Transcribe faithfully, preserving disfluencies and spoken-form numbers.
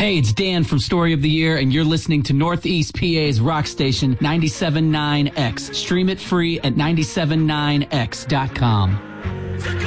Hey, it's Dan from Story of the Year, and you're listening to Northeast P A's rock station ninety-seven point nine X. Stream it free at nine seven nine x dot com.